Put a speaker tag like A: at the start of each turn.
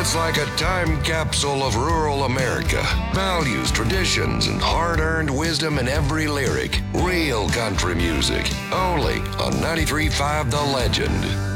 A: It's like a time capsule of rural America. Values, traditions, and hard-earned wisdom in every lyric. Real country music. Only on 93.5 The Legend.